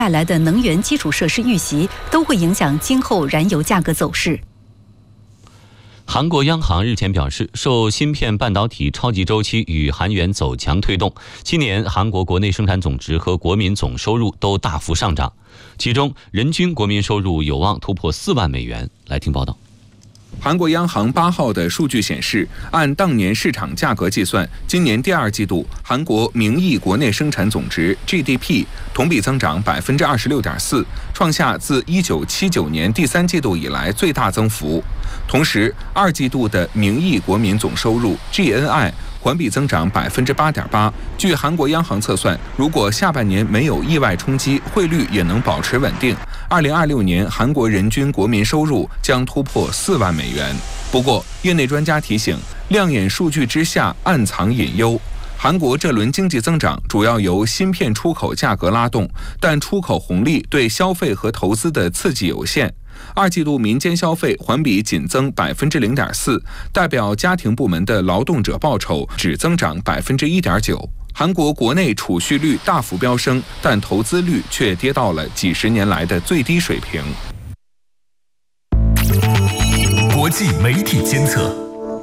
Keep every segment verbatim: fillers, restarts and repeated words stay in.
带来的能源基础设施遇袭，都会影响今后燃油价格走势。 韩国央行日前表示，受芯片半导体超级周期与韩元走强推动，今年韩国国内生产总值和国民总收入都大幅上涨，其中人均国民收入有望突破四万美元。来听报道。 韩国央行八号的数据显示，按当年市场价格计算，今年第二季度韩国名义国内生产总值 G D P 同比增长 百分之二十六点四， 创下自一九七九年第三季度以来最大增幅。同时，二季度的名义国民总收入 G N I 环比增长 百分之八点八。 据韩国央行测算，如果下半年没有意外冲击，汇率也能保持稳定，二零二六年韩国人均国民收入将突破四万美元。不过，业内专家提醒，亮眼数据之下暗藏隐忧。韩国这轮经济增长主要由芯片出口价格拉动，但出口红利对消费和投资的刺激有限。二季度民间消费环比仅增 百分之零点四， 代表家庭部门的劳动者报酬只增长 百分之一点九。 韩国国内储蓄率大幅飙升，但投资率却跌到了几十年来的最低水平。 国际媒体监测。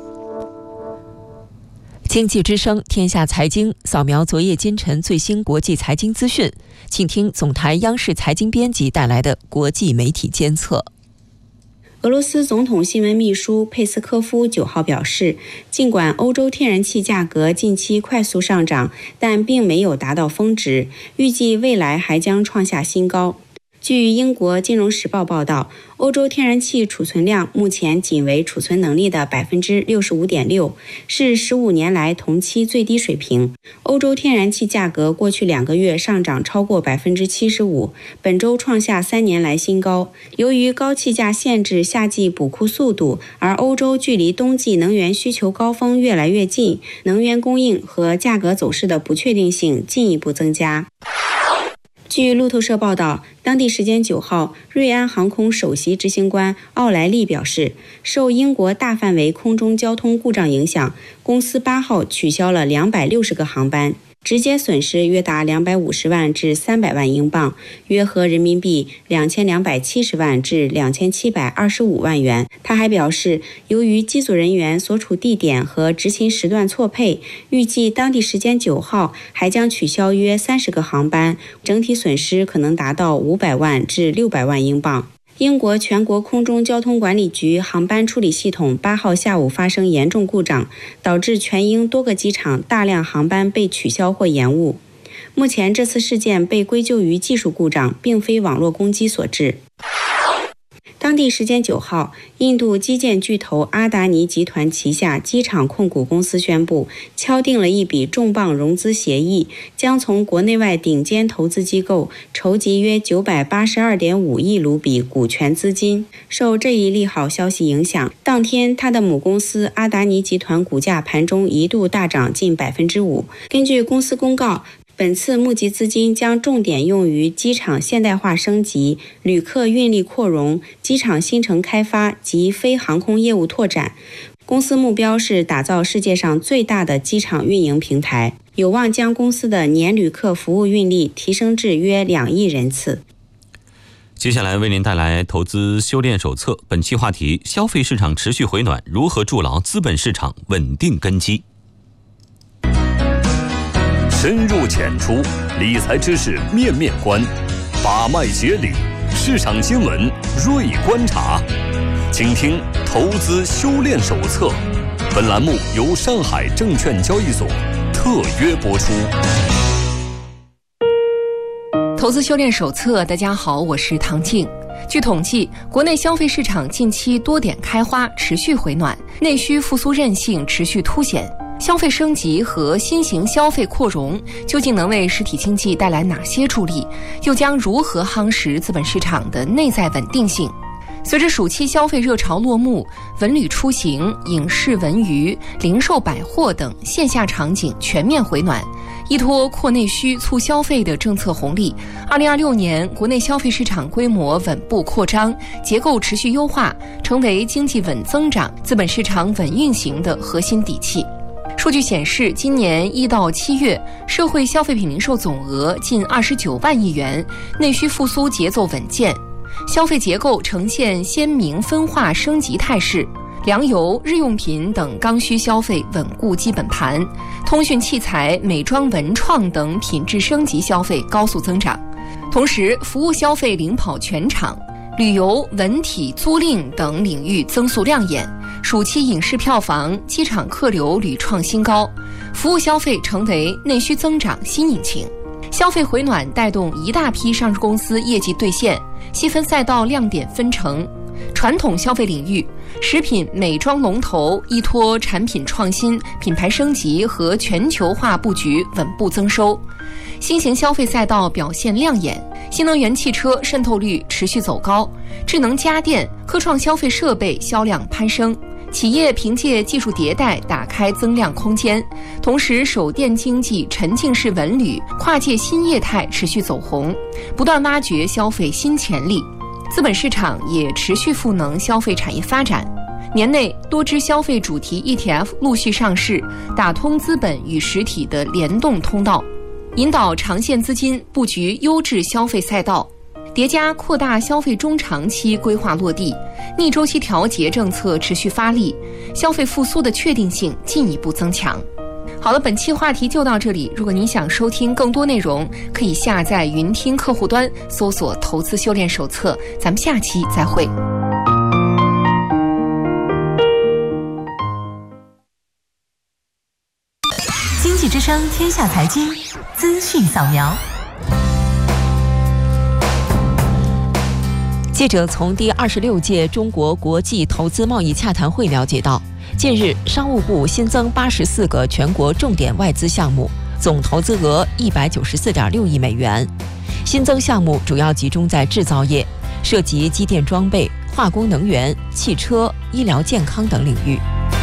经济之声天下财经扫描昨夜今晨最新国际财经资讯，请听总台央视财经编辑带来的国际媒体监测。 俄罗斯总统新闻秘书佩斯科夫九号表示，尽管欧洲天然气价格近期快速上涨，但并没有达到峰值，预计未来还将创下新高。据英国金融时报报道，欧洲天然气储存量目前仅为储存能力的 百分之六十五点六， 是十五年来同期最低水平。欧洲天然气价格过去两个月上涨超过 百分之七十五， 本周创下三年来新高。由于高气价限制夏季补库速度，而欧洲距离冬季能源需求高峰越来越近，能源供应和价格走势的不确定性进一步增加。据路透社报道，当地时间九号，瑞安航空首席执行官奥莱利表示，受英国大范围空中交通故障影响，公司八号取消了两百六十个航班，直接损失约达两百五十万至三百万英镑，约合人民币两千两百七十万至两千七百二十五万元。他还表示，由于机组人员所处地点和执勤时段错配，预计当地时间九号还将取消约三十个航班，整体损失可能达到五百万至六百万英镑。英国全国空中交通管理局航班处理系统八号下午发生严重故障，导致全英多个机场大量航班被取消或延误。目前这次事件被归咎于技术故障，并非网络攻击所致。当地时间九号，印度基建巨头阿达尼集团旗下机场控股公司宣布，敲定了一笔重磅融资协议，将从国内外顶尖投资机构筹集约 九百八十二点五亿卢比股权资金。受这一利好消息影响，当天他的母公司阿达尼集团股价盘中一度大涨近 百分之五。 根据公司公告，本次募集资金将重点用于机场现代化升级、旅客运力扩容、机场新城开发及非航空业务拓展。公司目标是打造世界上最大的机场运营平台，有望将公司的年旅客服务运力提升至约两亿人次。 接下来为您带来投资修炼手册，本期话题：消费市场持续回暖，如何筑牢资本市场稳定根基？ 深入浅出，理财知识面面观，把脉解理，市场新闻锐观察。请听投资修炼手册，本栏目由上海证券交易所特约播出。 投资修炼手册，大家好，我是唐静。据统计，国内消费市场近期多点开花，持续回暖，内需复苏韧性持续凸显。消费升级和新型消费扩容究竟能为实体经济带来哪些助力？又将如何夯实资本市场的内在稳定性？随着暑期消费热潮落幕，文旅出行、影视文娱、零售百货等线下场景全面回暖，依托扩内需促消费的政策红利，二零二六年国内消费市场规模稳步扩张，结构持续优化，成为经济稳增长、资本市场稳运行的核心底气。 数据显示，今年一到七月，社会消费品零售总额近二十九万亿元，内需复苏节奏稳健，消费结构呈现鲜明分化升级态势。粮油、日用品等刚需消费稳固基本盘，通讯器材、美妆文创等品质升级消费高速增长。同时，服务消费领跑全场，旅游、文体、租赁等领域增速亮眼。暑期影视票房、机场客流屡创新高，服务消费成为内需增长新引擎。消费回暖带动一大批上市公司业绩兑现，细分赛道亮点纷呈。传统消费领域，食品、美妆龙头依托产品创新、品牌升级和全球化布局稳步增收。新型消费赛道表现亮眼，新能源汽车渗透率持续走高，智能家电、科创消费设备销量攀升。企业凭借技术迭代打开增量空间，同时手电经济、沉浸式文旅、跨界新业态持续走红，不断挖掘消费新潜力。资本市场也持续赋能消费产业发展。年内多支消费主题 E T F 陆续上市，打通资本与实体的联动通道，引导长线资金布局优质消费赛道，叠加扩大消费中长期规划落地，逆周期调节政策持续发力，消费复苏的确定性进一步增强。好了，本期话题就到这里。如果您想收听更多内容，可以下载云听客户端，搜索“投资修炼手册”。咱们下期再会。 经济之声天下财经资讯扫描。 记者从第二十六届中国国际投资贸易洽谈会了解到，近日商务部新增八十四个全国重点外资项目，总投资额一百九十四点六亿美元。新增项目主要集中在制造业，涉及机电装备、化工能源、汽车、医疗健康等领域。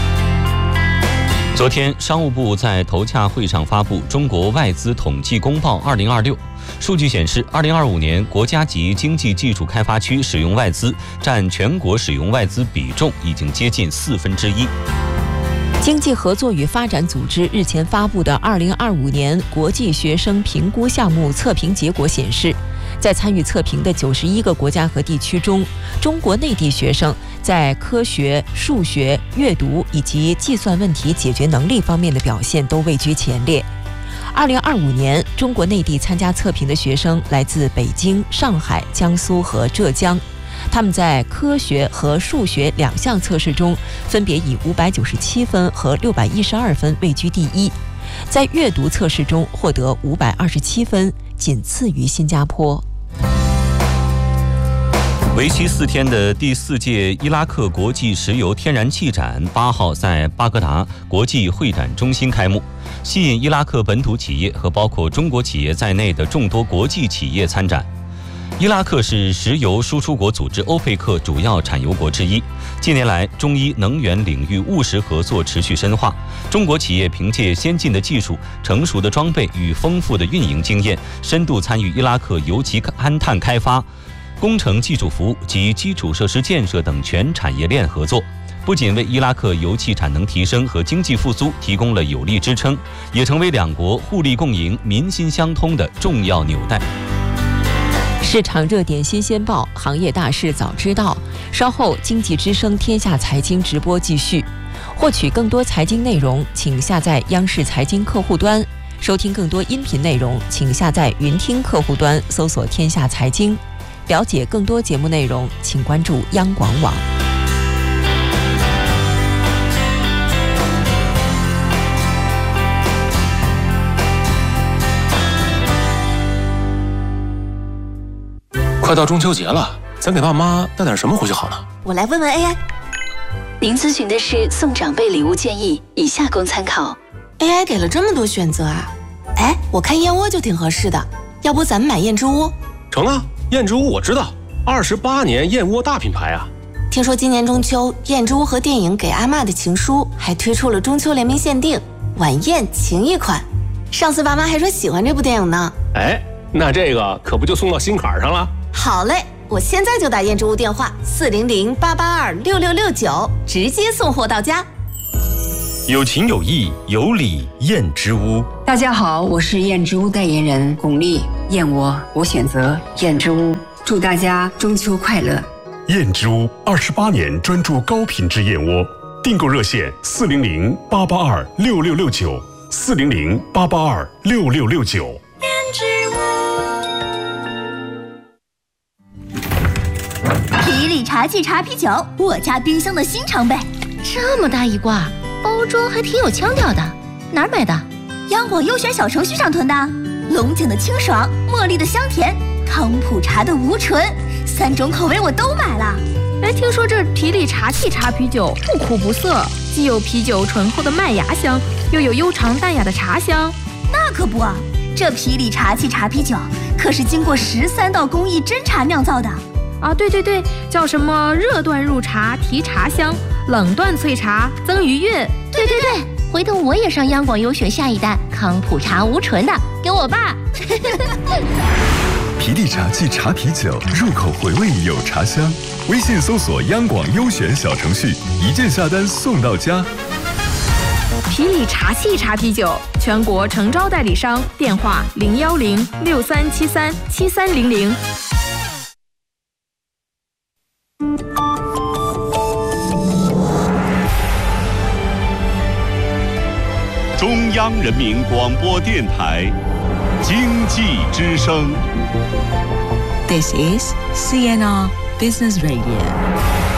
昨天，商务部在投洽会上发布《中国外资统计公报二零二六》。数据显示，二零二五年国家级经济技术开发区使用外资占全国使用外资比重已经接近四分之一。 经济合作与发展组织日前发布的二零二五年国际学生评估项目测评结果显示，在参与测评的九十一个国家和地区中，中国内地学生在科学、数学、阅读以及计算问题解决能力方面的表现都位居前列。二零二五年，中国内地参加测评的学生来自北京、上海、江苏和浙江，他们在科学和数学两项测试中，分别以五百九十七分和六百一十二分位居第一，在阅读测试中获得五百二十七分，仅次于新加坡。 为期四天的第四届伊拉克国际石油天然气展八号在巴格达国际会展中心开幕，吸引伊拉克本土企业和包括中国企业在内的众多国际企业参展。伊拉克是石油输出国组织欧佩克主要产油国之一。近年来，中伊能源领域务实合作持续深化，中国企业凭借先进的技术、成熟的装备与丰富的运营经验，深度参与伊拉克油气勘探开发、工程技术服务及基础设施建设等全产业链合作，不仅为伊拉克油气产能提升和经济复苏提供了有力支撑，也成为两国互利共赢、民心相通的重要纽带。 市场热点新鲜报，行业大事早知道。稍后经济之声天下财经直播继续。获取更多财经内容，请下载央视财经客户端。收听更多音频内容，请下载云听客户端，搜索天下财经。了解更多节目内容，请关注央广网。 快到中秋节了，咱给爸妈带点什么回去好呢？ 我来问问 A I。您咨询的是送长辈礼物建议，以下供参考。 A I 给了这么多选择啊！哎，我看燕窝就挺合适的，要不咱们买燕之屋？ 成啊，燕之屋我知道，二十八年燕窝大品牌啊。 听说今年中秋，燕之屋和电影《给阿嬷的情书》还推出了中秋联名限定晚宴情谊款。上次爸妈还说喜欢这部电影呢。 哎，那这个可不就送到心坎上了？ 好嘞，我现在就打燕之屋电话四零零八八二六六六九，直接送货到家。 有情有义有礼燕之屋。 大家好，我是燕之屋代言人巩俐，燕窝我选择燕之屋，祝大家中秋快乐。 燕之屋二十八年专注高品质燕窝，订购热线四零零八八二六六六九四零零八八二六六六九。燕之屋。 皮里茶气茶啤酒，我家冰箱的新常备。 这么大一挂，包装还挺有腔调的，哪儿买的？ 央广优选小程序上囤的。龙井的清爽，茉莉的香甜，康普茶的无醇，三种口味我都买了。 哎，听说这皮里茶气茶啤酒不苦不涩，既有啤酒醇厚的麦芽香，又有悠长淡雅的茶香。 那可不，这皮里茶气茶啤酒可是经过十三道工艺真茶酿造的。 啊，对对对，叫什么热段入茶提茶香，冷段萃茶增余韵。 对对对，回头我也上央广优选下一单康普茶无醇的，给我爸。 皮里茶气茶啤酒，入口回味有茶香。微信搜索央广优选小程序，一键下单送到家。 皮里茶气茶啤酒，全国诚招代理商，电话零幺零六三七三七三零零。 中央人民广播电台经济之声。 This is C N R Business Radio.